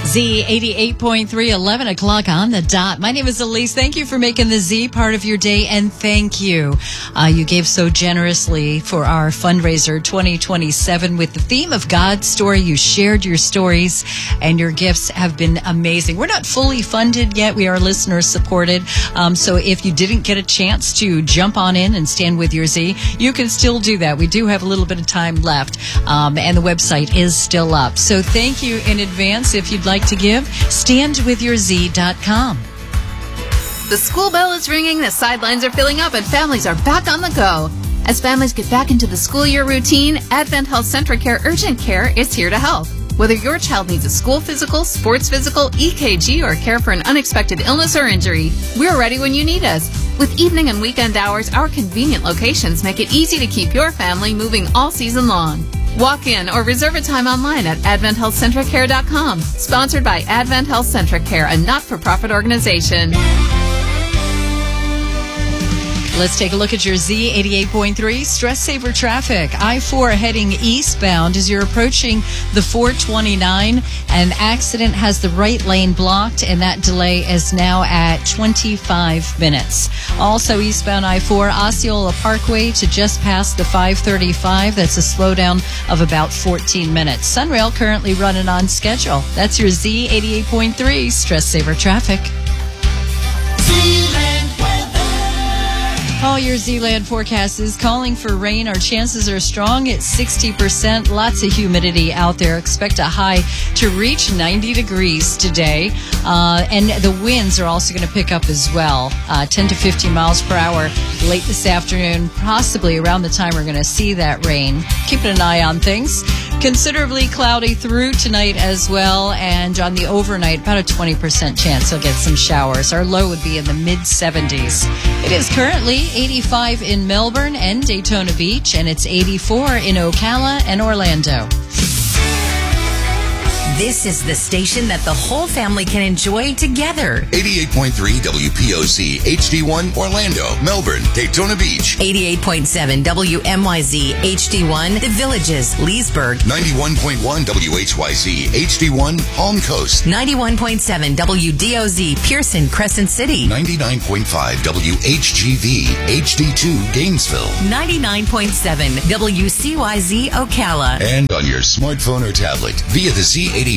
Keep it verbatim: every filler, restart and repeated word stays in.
Z eighty-eight point three, eleven o'clock on the dot. My name is Elise. Thank you for making the Z part of your day, and thank you. Uh, you gave so generously for our fundraiser twenty twenty-seven with the theme of God's story. You shared your stories, and your gifts have been amazing. We're not fully funded yet. We are listener supported. Um, so if you didn't get a chance to jump on in and stand with your Z, you can still do that. We do have a little bit of time left, um, and the website is still up. So thank you in advance. If you'd like to give, stand with your z dot com. The school bell is ringing, the sidelines are filling up, and families are back on the go. As families get back into the school year routine, Advent Health Centric Care Urgent Care is here to help. Whether your child needs a school physical, sports physical, E K G, or care for an unexpected illness or injury, we're ready when you need us. With evening and weekend hours, our convenient locations make it easy to keep your family moving all season long. Walk in or reserve a time online at advent health centric care dot com. Sponsored by Advent Health Centric Care, a not-for-profit organization. Let's take a look at your Z eighty-eight point three stress saver traffic. I four heading eastbound as you're approaching the four twenty-nine. An accident has the right lane blocked, and that delay is now at twenty-five minutes. Also eastbound I four, Osceola Parkway to just past the five thirty-five. That's a slowdown of about fourteen minutes. Sunrail currently running on schedule. That's your Z eighty-eight point three stress saver traffic. All your Z-Land forecast is calling for rain. Our chances are strong at sixty percent. Lots of humidity out there. Expect a high to reach ninety degrees today. Uh, and the winds are also going to pick up as well. Uh, ten to fifteen miles per hour late this afternoon. Possibly around the time we're going to see that rain. Keeping an eye on things. Considerably cloudy through tonight as well. And on the overnight, about a twenty percent chance you'll get some showers. Our low would be in the mid seventies. It is currently eighty-five in Melbourne and Daytona Beach, and it's eighty-four in Ocala and Orlando. This is the station that the whole family can enjoy together. eighty-eight point three W P O C H D one Orlando, Melbourne, Daytona Beach. eighty-eight point seven W M Y Z H D one The Villages, Leesburg. ninety-one point one W H Y Z H D one Palm Coast. ninety-one point seven W D O Z Pearson, Crescent City. ninety-nine point five W H G V H D two Gainesville. ninety-nine point seven W C Y Z Ocala. And on your smartphone or tablet via the Z eighty-eight